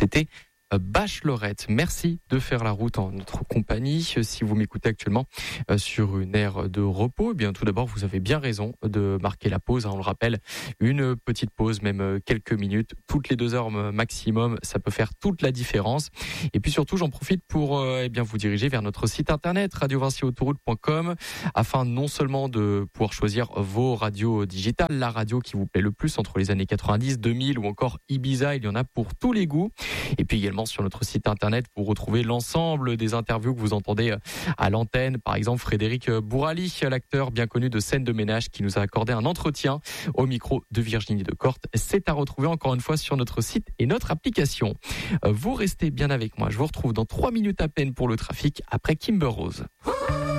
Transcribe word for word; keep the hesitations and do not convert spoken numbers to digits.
C'était Bachelorette. Merci de faire la route en notre compagnie. Si vous m'écoutez actuellement sur une aire de repos, eh bien tout d'abord vous avez bien raison de marquer la pause. On le rappelle, une petite pause, même quelques minutes, toutes les deux heures maximum, ça peut faire toute la différence. Et puis surtout, j'en profite pour eh bien vous diriger vers notre site internet radio vinci autoroute point com afin non seulement de pouvoir choisir vos radios digitales, la radio qui vous plaît le plus entre les années quatre-vingt-dix, deux mille ou encore Ibiza, il y en a pour tous les goûts. Et puis également sur notre site internet, vous retrouvez l'ensemble des interviews que vous entendez à l'antenne. Par exemple, Frédéric Bourali, l'acteur bien connu de Scène de ménage, qui nous a accordé un entretien au micro de Virginie Decorte. C'est à retrouver encore une fois sur notre site et notre application. Vous restez bien avec moi. Je vous retrouve dans trois minutes à peine pour le trafic après Kimber Rose.